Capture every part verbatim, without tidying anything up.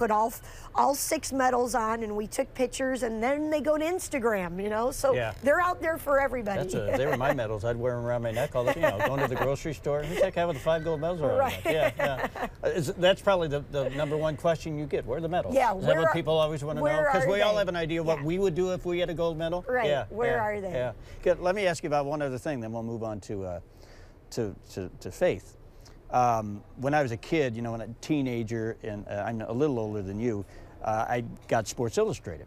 put all all six medals on, and we took pictures, and then they go to Instagram, you know. So yeah. they're out there for everybody. That's a, they were my medals. I'd wear them around my neck all the, you know, going to the grocery store. Who's that guy with the five gold medals around? Right. Yeah, yeah. Uh, is, that's probably the, the number one question you get. Where are the medals? Yeah. Is that what are, people always want to know? Because we they? all have an idea what yeah. we would do if we had a gold medal. Right. Yeah. Where yeah, are they? Yeah. Good. Let me ask you about one other thing, then we'll move on to uh, to, to to Faith. Um, when I was a kid, you know, when a teenager, and uh, I'm a little older than you, uh, I got Sports Illustrated.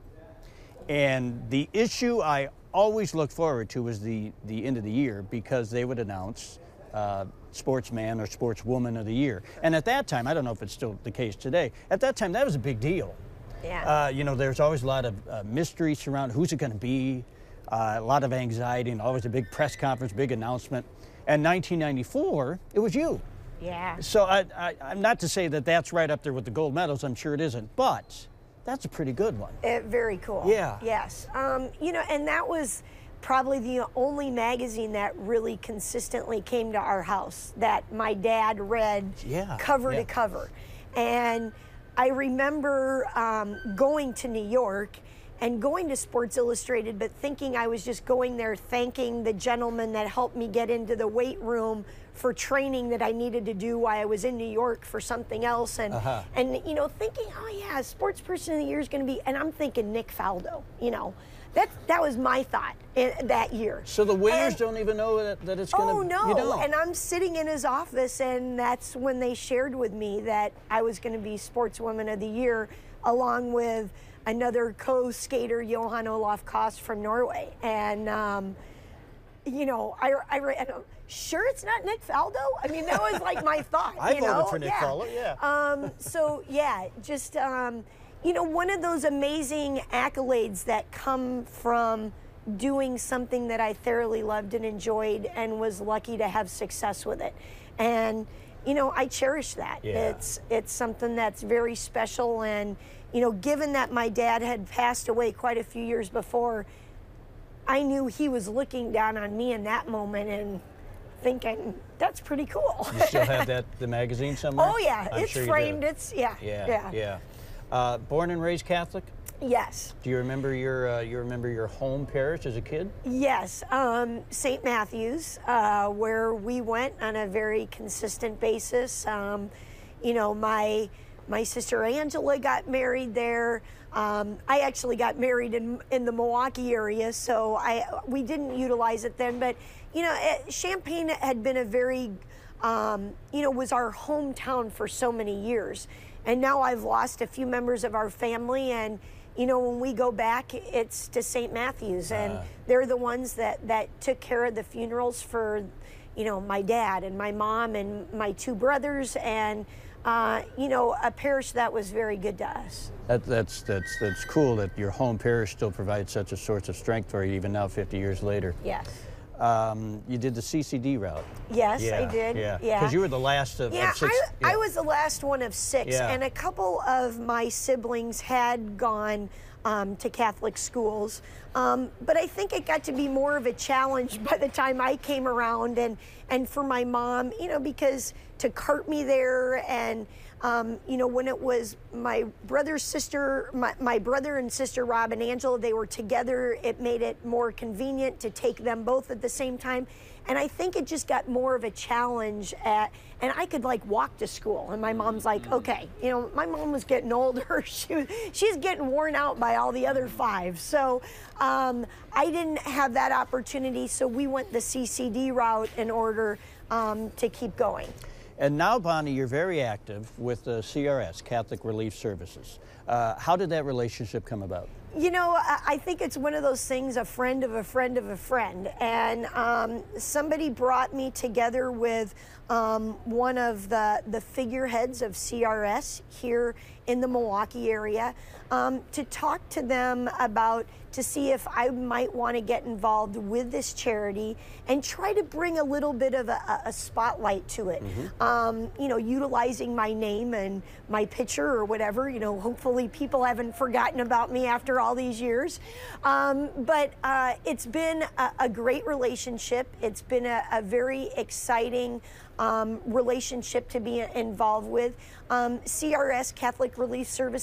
And the issue I always looked forward to was the, the end of the year, because they would announce uh, Sportsman or Sportswoman of the Year. And at that time, I don't know if it's still the case today, at that time that was a big deal. Yeah. Uh, you know, there's always a lot of uh, mystery surrounding who's it going to be, uh, a lot of anxiety, and always a big press conference, big announcement. And nineteen ninety-four, it was you. Yeah. So I, I, I'm not to say that that's right up there with the gold medals. I'm sure it isn't, but that's a pretty good one. Uh, very cool. Yeah. Yes. Um, you know, and that was probably the only magazine that really consistently came to our house that my dad read yeah. cover yeah. to cover. And I remember um, going to New York and going to Sports Illustrated, but thinking I was just going there thanking the gentleman that helped me get into the weight room for training that I needed to do while I was in New York for something else. And, uh-huh. and you know, thinking, oh yeah, Sports Person of the Year is going to be, and I'm thinking Nick Faldo, you know. That, that was my thought in, that year. So the winners and, don't even know that, that it's going to... Oh, no. You don't. And I'm sitting in his office, and that's when they shared with me that I was going to be Sportswoman of the Year, along with another co-skater, Johan Olaf Kost from Norway. And, um, you know, I, I, I don't, sure it's not Nick Faldo? I mean, that was like my thought. I you voted know? for Nick yeah. Faldo, yeah. Um, so, yeah, just... Um, you know, one of those amazing accolades that come from doing something that I thoroughly loved and enjoyed and was lucky to have success with it. And, you know, I cherish that. Yeah. It's it's something that's very special. And, you know, given that my dad had passed away quite a few years before, I knew he was looking down on me in that moment and thinking, that's pretty cool. You still have that the magazine somewhere? Oh, yeah. I'm it's sure framed. It's, yeah. Yeah, yeah. yeah. Uh, born and raised Catholic? Yes. Do you remember your uh, you remember your home parish as a kid? Yes, um, Saint Matthew's, uh, where we went on a very consistent basis. Um, you know, my my sister Angela got married there. Um, I actually got married in in the Milwaukee area, so I we didn't utilize it then. But you know, Champaign had been a very um, you know was our hometown for so many years. And now I've lost a few members of our family, and you know, when we go back, it's to Saint Matthew's, and uh. they're the ones that, that took care of the funerals for, you know, my dad and my mom and my two brothers, and uh, you know, a parish that was very good to us. That, that's that's that's cool that your home parish still provides such a source of strength for you, even now, fifty years later. Yes. Um, you did the C C D route. Yes, yeah, I did. Yeah, yeah. Because you were the last of, yeah, of six. I, yeah, I was the last one of six, yeah. and a couple of my siblings had gone um, to Catholic schools. Um, but I think it got to be more of a challenge by the time I came around, and, and for my mom, you know, because to cart me there, and Um, you know, when it was my brother's sister, my, my brother and sister, Rob and Angela, they were together. It made it more convenient to take them both at the same time. And I think it just got more of a challenge at, and I could like walk to school. And my mom's like, okay, you know, my mom was getting older. She was, she's getting worn out by all the other five. So um, I didn't have that opportunity. So we went the C C D route in order um, to keep going. And now, Bonnie, you're very active with the C R S, Catholic Relief Services. Uh, how did that relationship come about? You know, I think it's one of those things, a friend of a friend of a friend. And um, somebody brought me together with um, one of the, the figureheads of C R S here in the Milwaukee area um, to talk to them about, to see if I might want to get involved with this charity and try to bring a little bit of a, a spotlight to it. Mm-hmm. um, you know, utilizing my name and my picture or whatever. You know, hopefully people haven't forgotten about me after all these years. Um, but uh, it's been a, a great relationship. It's been a, a very exciting um, relationship to be involved with. Um, C R S, Catholic Relief Services,